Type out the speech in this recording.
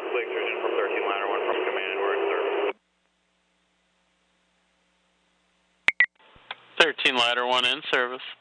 Blake Surgeon from 13 Ladder 1 from command, we're in service. 13 Ladder 1 in service.